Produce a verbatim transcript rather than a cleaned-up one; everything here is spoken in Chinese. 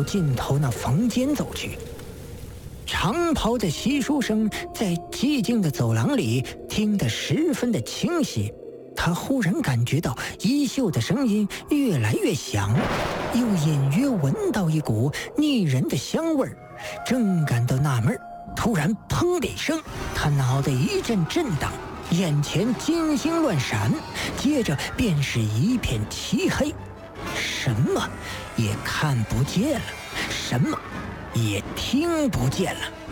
尽头那房间走去。长袍的稀疏声在寂静的走廊里听得十分的清晰。他忽然感觉到衣袖的声音越来越响，又隐约闻到一股腻人的香味儿。正感到纳闷，突然砰的一声，他脑袋一阵震荡，眼前金星乱闪，接着便是一片漆黑，什么也看不见了，什么也听不见了。